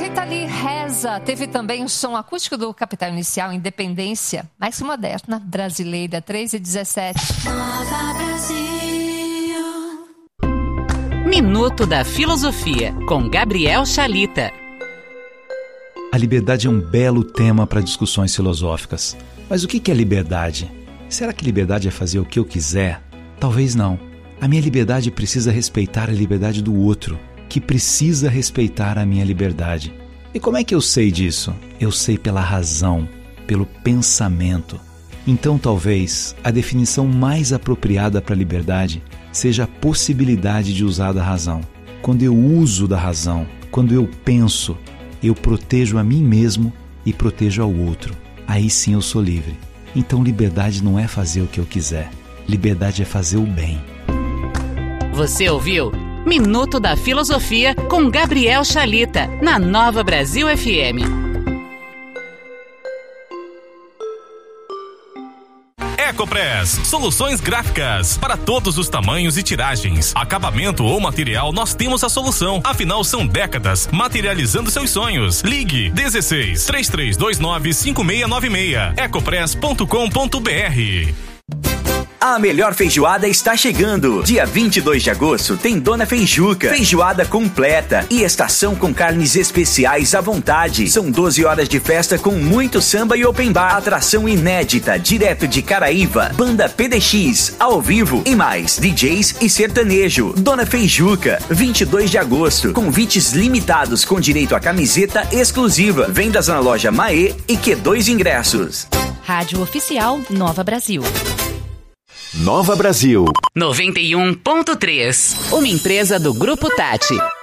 Rita Lee, Reza. Teve também o som acústico do Capital Inicial, Independência, mais moderna, brasileira, 3h17. Nova Brasil. Minuto da Filosofia, com Gabriel Chalita. A liberdade é um belo tema para discussões filosóficas. Mas o que é liberdade? Será que liberdade é fazer o que eu quiser? Talvez não. A minha liberdade precisa respeitar a liberdade do outro, que precisa respeitar a minha liberdade. E como é que eu sei disso? Eu sei pela razão, pelo pensamento. Então talvez a definição mais apropriada para a liberdade seja a possibilidade de usar da razão. Quando eu uso da razão, quando eu penso, eu protejo a mim mesmo e protejo ao outro. Aí sim eu sou livre. Então liberdade não é fazer o que eu quiser. Liberdade é fazer o bem. Você ouviu? Minuto da Filosofia com Gabriel Chalita, na Nova Brasil FM. Ecopress, soluções gráficas para todos os tamanhos e tiragens, acabamento ou material, nós temos a solução. Afinal, são décadas materializando seus sonhos. Ligue 16 3329 5696 ecopress.com.br. A melhor feijoada está chegando. Dia 22 de agosto tem Dona Feijuca. Feijoada completa e estação com carnes especiais à vontade. São 12 horas de festa com muito samba e open bar. Atração inédita, direto de Caraíva. Banda PDX, ao vivo e mais DJs e sertanejo. Dona Feijuca, 22 de agosto. Convites limitados com direito a camiseta exclusiva. Vendas na loja Maê e Q2 ingressos. Rádio Oficial Nova Brasil. Nova Brasil 91.3, uma empresa do Grupo Tati.